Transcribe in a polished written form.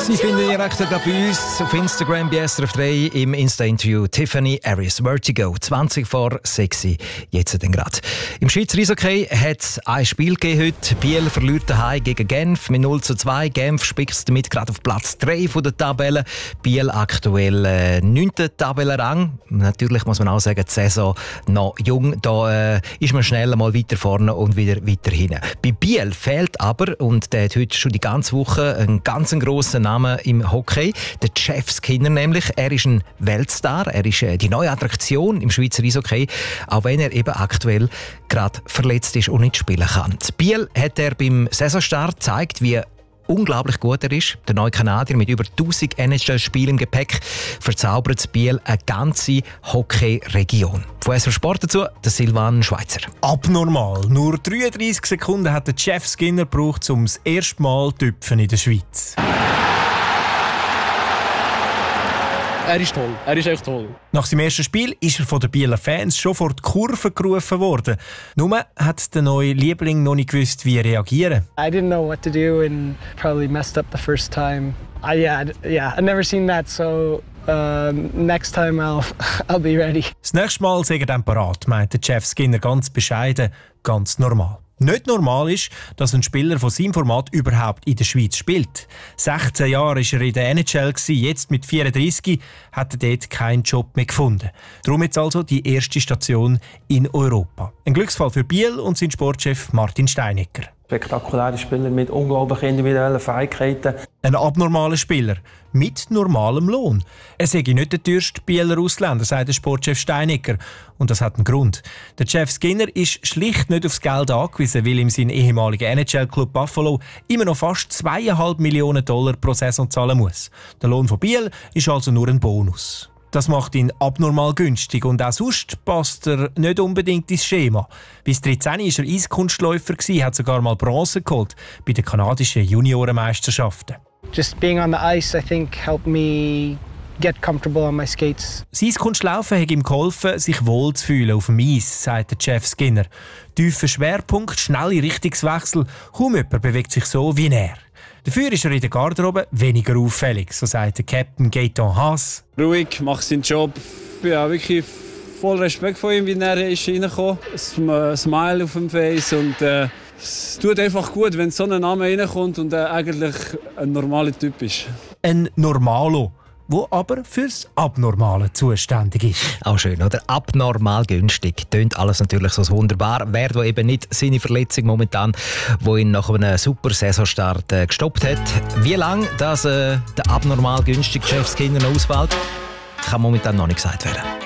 Sie finden direkt bei uns auf Instagram bei SRF 3 im Insta-Interview Tiffany Harris. Vertigo, 20 vor 6 Uhr, jetzt dann gerade. Im Schweizer Eishockey hat es ein Spiel gegeben heute. Biel verliert daheim gegen Genf mit 0:2. Genf spitzt damit gerade auf Platz 3 der Tabelle. Biel aktuell 9. Tabellenrang. Natürlich muss man auch sagen, die Saison noch jung. Da ist man schnell mal weiter vorne und wieder weiter hinten. Bei Biel fehlt aber, und der hat heute schon die ganze Woche einen ganz grossen Namen im Hockey, der Jeff Skinner nämlich. Er ist ein Weltstar, er ist die neue Attraktion im Schweizer Eishockey, auch wenn er eben aktuell gerade verletzt ist und nicht spielen kann. Biel hat er beim Saisonstart gezeigt, wie unglaublich gut er ist. Der neue Kanadier mit über 1000 NHL-Spielen im Gepäck verzaubert Biel eine ganze Hockey-Region. Von SRF Sport dazu, der Silvan Schweizer. Abnormal. Nur 33 Sekunden hat der Jeff Skinner gebraucht, um das erste Mal zu tüpfen in der Schweiz. Er ist toll. Er ist echt toll. Nach seinem ersten Spiel ist er von den Bieler Fans schon vor die Kurve gerufen worden. Nur hat der neue Liebling noch nicht gewusst, wie reagieren. I didn't know what to do and probably messed up the first time. I've never seen that, so next time I'll be ready. Das nächste Mal sei er dann parat, meinte Jeff Skinner ganz bescheiden, ganz normal. Nicht normal ist, dass ein Spieler von seinem Format überhaupt in der Schweiz spielt. 16 Jahre war er in der NHL, jetzt mit 34 hat er dort keinen Job mehr gefunden. Darum jetzt also die erste Station in Europa. Ein Glücksfall für Biel und sein Sportchef Martin Steinecker. Spektakuläre Spieler mit unglaublichen individuellen Fähigkeiten. Ein abnormaler Spieler mit normalem Lohn. Er sei nicht der teuerste Bieler Ausländer, sagt der Sportchef Steinecker. Und das hat einen Grund. Der Jeff Skinner ist schlicht nicht aufs Geld angewiesen, weil ihm sein ehemaliger NHL-Club Buffalo immer noch fast $2,5 Millionen pro Saison zahlen muss. Der Lohn von Biel ist also nur ein Bonus. Das macht ihn abnormal günstig und auch sonst passt er nicht unbedingt ins Schema. Bis 13 war er Eiskunstläufer, hat sogar mal Bronze geholt bei den kanadischen Juniorenmeisterschaften. Just being on the ice, I think, helped me get comfortable on my skates. Das Eiskunstlaufen hat ihm geholfen, sich wohl zu fühlen auf dem Eis, sagt der Jeff Skinner. Tiefer Schwerpunkt, schnelle Richtungswechsel, kaum jemand bewegt sich so wie er. Dafür ist er in der Garderobe weniger auffällig, so sagt der Captain Gaetan Haas. Ruhig, macht seinen Job. Ja, wirklich voll Respekt vor ihm, wie er ist reingekommen. Ein Smile auf dem Face und es tut einfach gut, wenn so ein Name reinkommt und eigentlich ein normaler Typ ist. Ein Normalo, wo aber fürs Abnormale zuständig ist. Auch schön, oder? Abnormal günstig. Tönt alles natürlich so wunderbar. Wer da eben nicht seine Verletzung momentan, wo ihn nach einem super Saisonstart gestoppt hat. Wie lange das der abnormal günstige Jeff Skinner noch ausfällt, kann momentan noch nicht gesagt werden.